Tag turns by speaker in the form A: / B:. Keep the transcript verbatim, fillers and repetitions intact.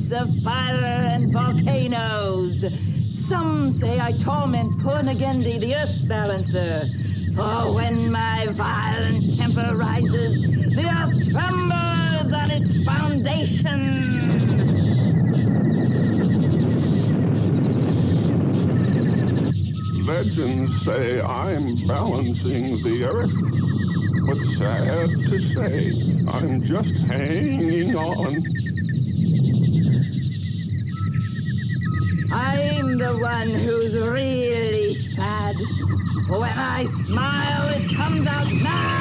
A: ice of fire and volcanoes. Some say I torment Purnagendi, the earth balancer. For when my violent temper rises, the earth trembles on its foundation.
B: Legends say I'm balancing the earth, but sad to say, I'm just hanging on.
A: I'm the one who's really sad. When I smile, it comes out now.